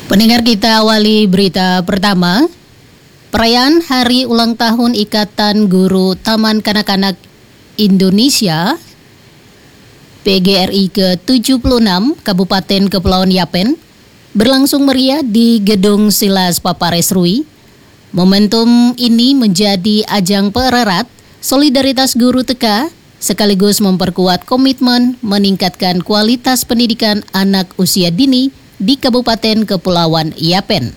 Pendengar, kita awali berita pertama. Perayaan Hari Ulang Tahun Ikatan Guru Taman Kanak-Kanak Indonesia PGRI ke-76 Kabupaten Kepulauan Yapen berlangsung meriah di Gedung Silas Papares Rui. Momentum ini menjadi ajang pererat solidaritas guru TK sekaligus memperkuat komitmen meningkatkan kualitas pendidikan anak usia dini di Kabupaten Kepulauan Yapen.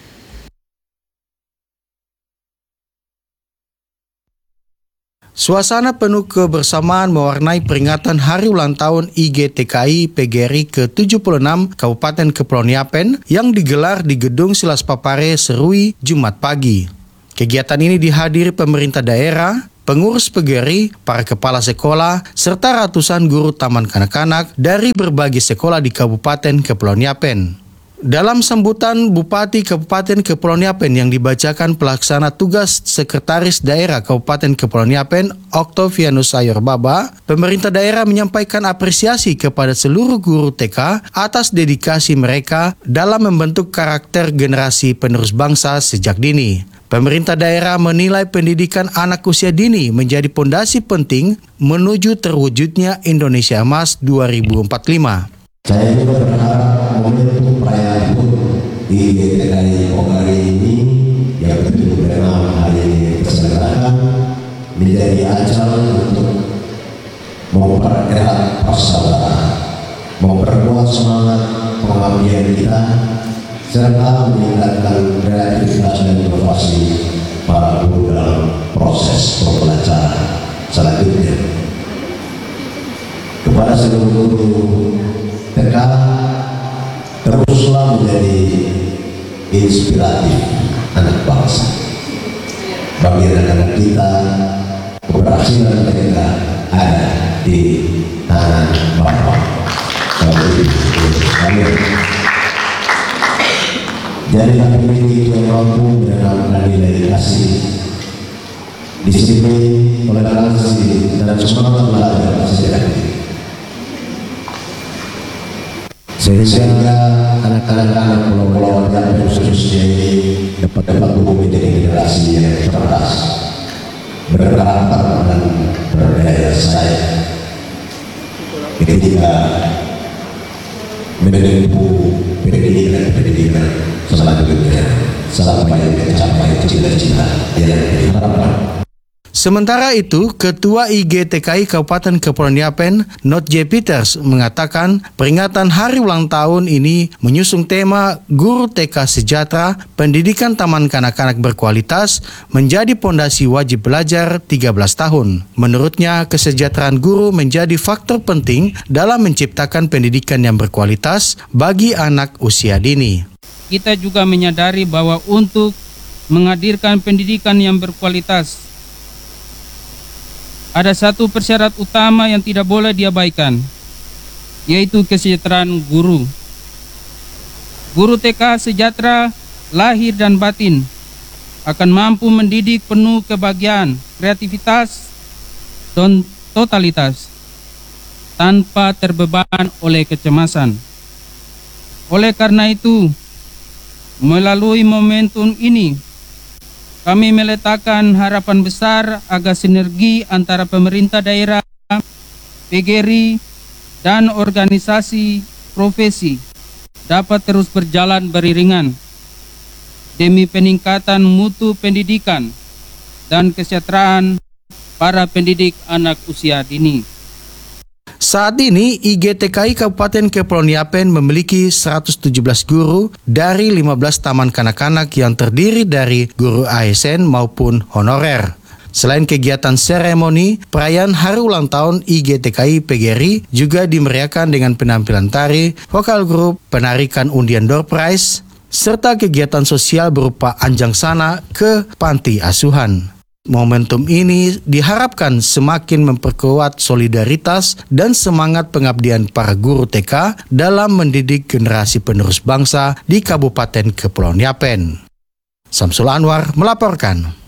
Suasana penuh kebersamaan mewarnai peringatan Hari Ulang Tahun IGTKI PGRI ke-76 Kabupaten Kepulauan Yapen yang digelar di Gedung Silas Papares Rui Jumat pagi. Kegiatan ini dihadiri pemerintah daerah, pengurus PGRI, para kepala sekolah, serta ratusan guru taman kanak-kanak dari berbagai sekolah di Kabupaten Kepulauan Yapen. Dalam sambutan Bupati Kabupaten Kepulauan Yapen yang dibacakan pelaksana tugas Sekretaris Daerah Kabupaten Kepulauan Yapen, Oktavianus Ayorbaba, pemerintah daerah menyampaikan apresiasi kepada seluruh guru TK atas dedikasi mereka dalam membentuk karakter generasi penerus bangsa sejak dini. Pemerintah daerah menilai pendidikan anak usia dini menjadi pondasi penting menuju terwujudnya Indonesia Emas 2045. Saya juga berharap momentum perayaan di IGTKI PGRI ini yang betul memang hari ini diselenggarakan menjadi ajang untuk mempererat persaudaraan, memperkuat semangat pengabdian kita, serta meningkatkan kreativitas dan inovasi para guru dalam proses pembelajaran selanjutnya. Kepada seluruh guru TK, teruslah menjadi inspiratif anak bangsa. Bagi anak-anak kita, keberhasilan mereka ada di tangan Bapak. Jadilah pemimpin yang mampu menanamkan nilai kasih, disiplin, toleransi, dan semangat belajar sejak dini. Sehingga anak-anak pulau-pulau yang khususnya ini dapat tumbuh menjadi generasi yang cerdas, berkarakter dan berdaya saing ketika menempuh pendidikan selanjutnya sampai mencapai cita-cita yang diharapkan. Sementara itu, Ketua IGTKI Kabupaten Kepulauan Yapen, Not J. Peters, mengatakan peringatan Hari Ulang Tahun ini menyusung tema Guru TK Sejahtera, pendidikan taman kanak-kanak berkualitas, menjadi pondasi wajib belajar 13 tahun. Menurutnya, kesejahteraan guru menjadi faktor penting dalam menciptakan pendidikan yang berkualitas bagi anak usia dini. Kita juga menyadari bahwa untuk menghadirkan pendidikan yang berkualitas, ada satu persyarat utama yang tidak boleh diabaikan, yaitu kesejahteraan guru. Guru TK sejahtera lahir dan batin akan mampu mendidik penuh kebahagiaan, kreativitas, dan totalitas tanpa terbeban oleh kecemasan. Oleh karena itu, melalui momentum ini, kami meletakkan harapan besar agar sinergi antara pemerintah daerah, PGRI, dan organisasi profesi dapat terus berjalan beriringan demi peningkatan mutu pendidikan dan kesejahteraan para pendidik anak usia dini. Saat ini, IGTKI Kabupaten Kepulauan Yapen memiliki 117 guru dari 15 taman kanak-kanak yang terdiri dari guru ASN maupun honorer. Selain kegiatan seremoni, perayaan Hari Ulang Tahun IGTKI PGRI juga dimeriahkan dengan penampilan tari, vokal grup, penarikan undian door prize, serta kegiatan sosial berupa anjang sana ke panti asuhan. Momentum ini diharapkan semakin memperkuat solidaritas dan semangat pengabdian para guru TK dalam mendidik generasi penerus bangsa di Kabupaten Kepulauan Yapen. Samsul Anwar melaporkan.